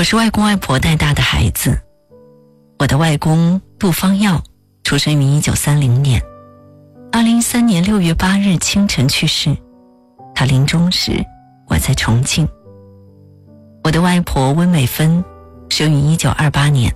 是外公外婆带大的孩子。我的外公杜方耀出生于1930年，2013年6月8日清晨去世。他临终时，我在重庆。我的外婆温美芬生于1928年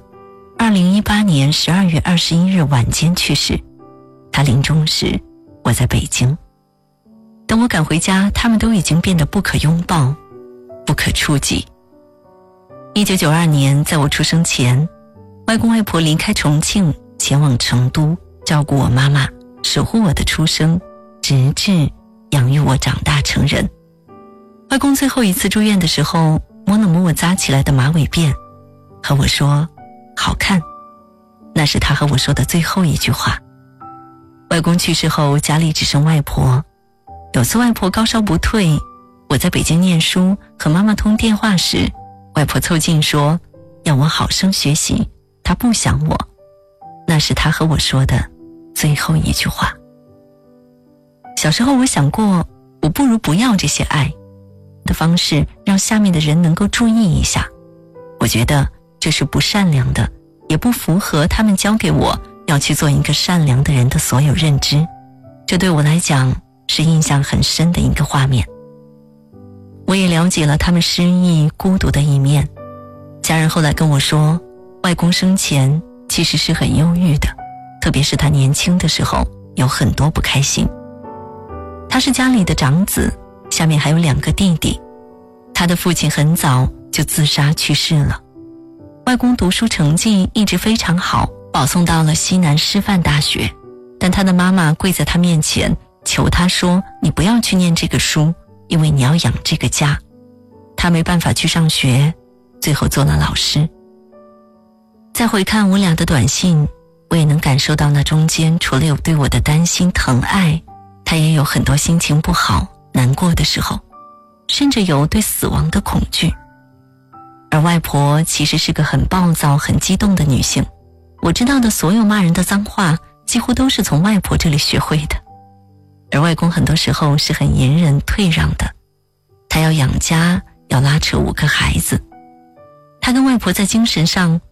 ，2018年12月21日晚间去世。他临终时，我在北京。等我赶回家，他们都已经变得不可拥抱，不可触及。1992年，在我出生前，外公外婆离开重庆，前往成都照顾我妈妈，守护我的出生，直至养育我长大成人。外公最后一次住院的时候，摸了摸我扎起来的马尾辫，和我说好看。那是他和我说的最后一句话。外公去世后，家里只剩外婆。有次外婆高烧不退，我在北京念书，和妈妈通电话时，外婆凑近说要我好生学习，她不想我。那是她和我说的最后一句话。小时候我想过，我不如不要这些爱的方式，让下面的人能够注意一下。我觉得这是不善良的，也不符合他们教给我要去做一个善良的人的所有认知。这对我来讲是印象很深的一个画面。我也了解了他们失意孤独的一面。家人后来跟我说，外公生前其实是很忧郁的，特别是他年轻的时候有很多不开心。他是家里的长子，下面还有2个弟弟。他的父亲很早就自杀去世了。外公读书成绩一直非常好，保送到了西南师范大学，但他的妈妈跪在他面前求他说，你不要去念这个书，因为你要养这个家。他没办法去上学，最后做了老师。再回看我俩的短信，我也能感受到那中间除了有对我的担心疼爱，他也有很多心情不好难过的时候，甚至有对死亡的恐惧。而外婆其实是个很暴躁很激动的女性，我知道的所有骂人的脏话几乎都是从外婆这里学会的。而外公很多时候是很隐忍退让的，他要养家，要拉扯5个孩子。他跟外婆在精神上